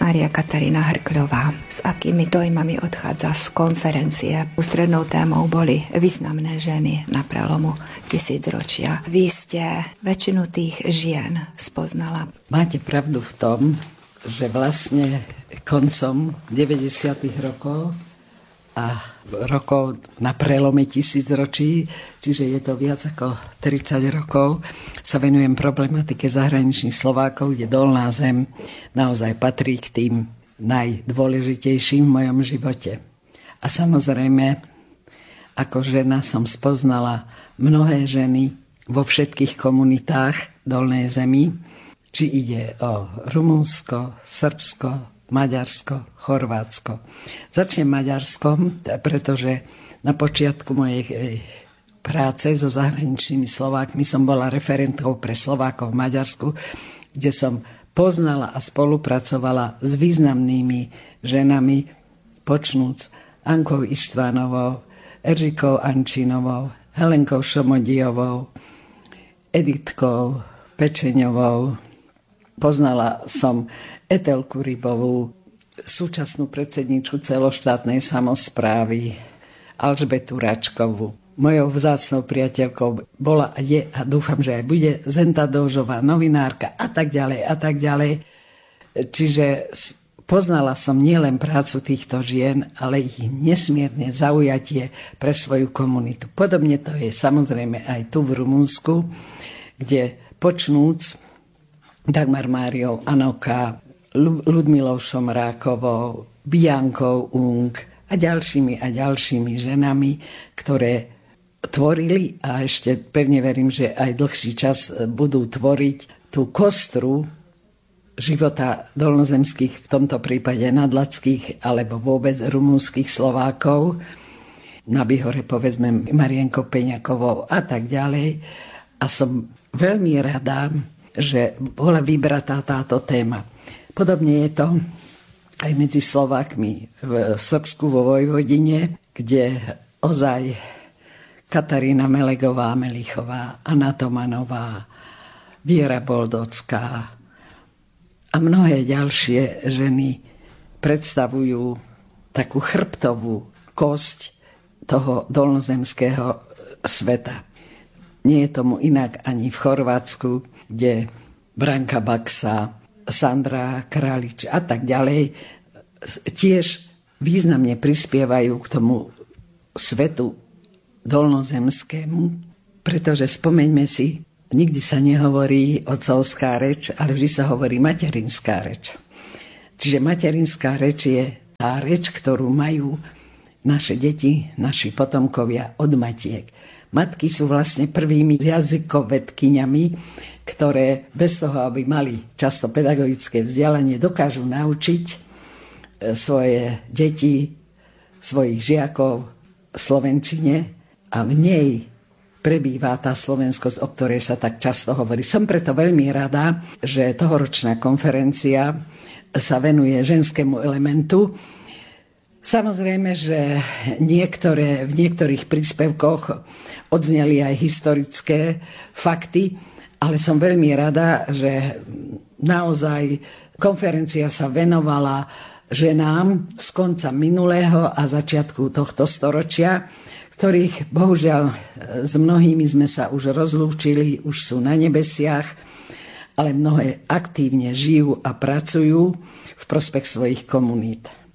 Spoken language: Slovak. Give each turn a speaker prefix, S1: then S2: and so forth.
S1: Mária Katarína Hrkľová, s akými dojmami odchádza z konferencie? Ústrednou témou boli významné ženy na prelomu tisícročia. Vy ste väčšinu tých žien spoznala.
S2: Máte pravdu v tom, že vlastne koncom 90. rokov a rokov na prelome tisícročí, čiže je to viac ako 30 rokov, sa venujem problematike zahraničných Slovákov, kde Dolná Zem naozaj patrí k tým najdôležitejším v mojom živote. A samozrejme, ako žena som spoznala mnohé ženy vo všetkých komunitách Dolnej Zemi, či ide o Rumunsko, Srbsko, Maďarsko, Chorvátsko. Začnem Maďarskom, pretože na počiatku mojej práce so zahraničnými Slovákmi som bola referentkou pre Slovákov v Maďarsku, kde som poznala a spolupracovala s významnými ženami, počnúc Ankou Ištvanovou, Eržikou Ančinovou, Helenkou Šomodijovou, Editkou Pečeňovou. Poznala som Etelku Rybovú, súčasnú predsedničku celoštátnej samosprávy, Alžbetu Račkovú. Mojou vzácnou priateľkou bola a je, a dúfam, že aj bude, Zenta Dožová, novinárka a tak ďalej a tak ďalej. Čiže poznala som nielen prácu týchto žien, ale ich nesmierne zaujatie pre svoju komunitu. Podobne to je samozrejme aj tu v Rumunsku, kde počnúc Dagmar Máriou Anoka, Ludmilou Šomrákovou, Biankou Ung a ďalšími ženami, ktoré tvorili a ešte pevne verím, že aj dlhší čas budú tvoriť tú kostru života dolnozemských, v tomto prípade nadladských alebo vôbec rumunských Slovákov. Na Bihore povedzme Marienkou Peňakovou a tak ďalej. A som veľmi rada, že bola vybratá táto téma. Podobne je to aj medzi Slovákmi v Srbsku vo Vojvodine, kde ozaj Katarína Melegová Melichová, Anna Tomanová, Viera Boldocká a mnohé ďalšie ženy predstavujú takú chrbtovú kosť toho dolnozemského sveta. Nie je tomu inak ani v Chorvátsku, kde Branka Baxa, Sandra Králič a tak ďalej tiež významne prispievajú k tomu svetu dolnozemskému, pretože spomeňme si, nikdy sa nehovorí otcovská reč, ale vždy sa hovorí materinská reč. Čiže materinská reč je tá reč, ktorú majú naše deti, naši potomkovia od matiek. Matky sú vlastne prvými jazykovedkyňami, ktoré bez toho, aby mali často pedagogické vzdelanie, dokážu naučiť svoje deti, svojich žiakov slovenčine a v nej prebýva tá slovenskosť, o ktorej sa tak často hovorí. Som preto veľmi rada, že tohoročná konferencia sa venuje ženskému elementu. Samozrejme, že v niektorých príspevkoch odzneli aj historické fakty, ale som veľmi rada, že naozaj konferencia sa venovala ženám z konca minulého a začiatku tohto storočia, ktorých bohužiaľ s mnohými sme sa už rozlúčili, už sú na nebesiach, ale mnohé aktívne žijú a pracujú v prospech svojich komunít.